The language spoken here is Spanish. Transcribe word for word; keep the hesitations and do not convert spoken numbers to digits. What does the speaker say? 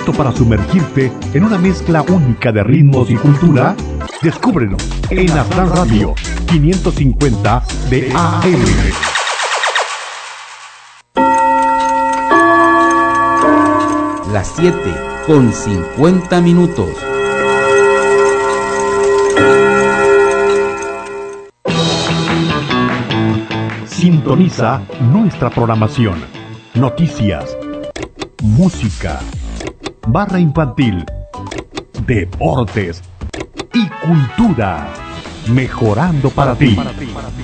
¿Listo para sumergirte en una mezcla única de ritmos y cultura? Descúbrelo en Astral Radio quinientos cincuenta de A M. Las siete con cincuenta minutos. Sintoniza nuestra programación. Noticias, música, barra infantil, deportes y cultura. Mejorando para ti.